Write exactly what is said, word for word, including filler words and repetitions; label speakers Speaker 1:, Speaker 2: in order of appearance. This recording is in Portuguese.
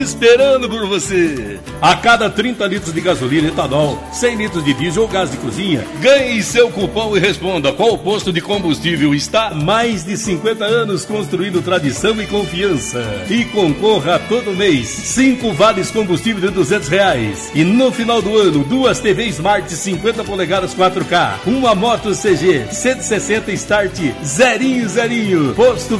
Speaker 1: Esperando por você.
Speaker 2: A cada trinta litros de gasolina, etanol, cem litros de diesel ou gás de cozinha,
Speaker 1: ganhe seu cupom e responda qual posto de combustível está.
Speaker 2: Mais de cinquenta anos construindo tradição e confiança. E concorra todo mês cinco vales combustível de duzentos reais. E no final do ano, duas T V Smart cinquenta polegadas quatro K, uma moto C G cento e sessenta Start zerinho zerinho. Posto